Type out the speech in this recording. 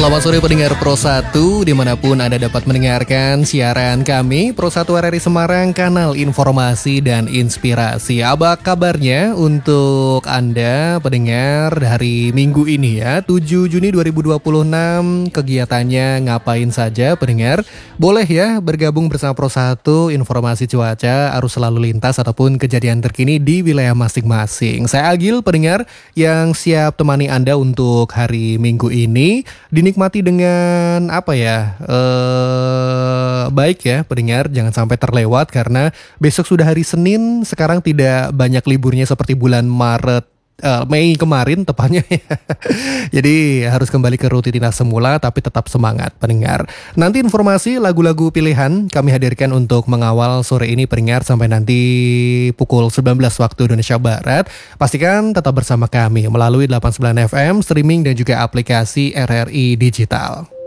Selamat sore pendengar Pro 1 dimanapun Anda dapat mendengarkan siaran kami Pro 1 RRI Semarang, kanal informasi dan inspirasi. Apa kabarnya untuk Anda pendengar hari Minggu ini ya, 7 Juni 2026, kegiatannya ngapain saja pendengar? Boleh ya bergabung bersama Pro 1, informasi cuaca, arus lalu lintas ataupun kejadian terkini di wilayah masing-masing. Saya Agil pendengar yang siap temani Anda untuk hari Minggu ini. Dinikmati dengan baik ya pendengar, jangan sampai terlewat karena besok sudah hari Senin, sekarang tidak banyak liburnya seperti bulan Mei kemarin tepatnya ya. Jadi harus kembali ke rutinitas semula tapi tetap semangat pendengar. Nanti informasi lagu-lagu pilihan kami hadirkan untuk mengawal sore ini pendengar sampai nanti pukul 19 waktu Indonesia Barat. Pastikan tetap bersama kami melalui 89 FM, streaming dan juga aplikasi RRI Digital.